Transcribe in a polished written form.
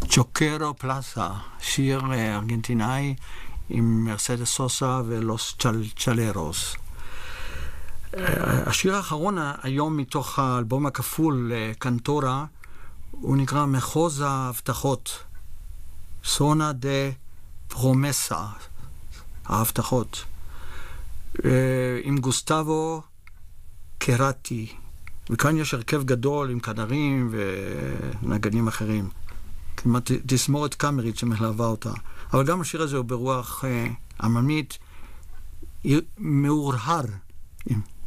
צ'וקרו פלאסה, שיר ארגנטינאי עם מרסדס סוסה ולוס צ'לרוס. השיר האחרון היום מתוך האלבום הכפול קנטורה, הוא נקרא מחוז ההבטחות, סונה דה פרומסה, ההבטחות, עם גוסטבו קראטי, וכאן יש הרכב גדול עם כנרים ונגנים אחרים, כמעט תסמורת קאמרית שמלווה אותה. אבל גם השיר הזה הוא ברוח עממית, מאורהר,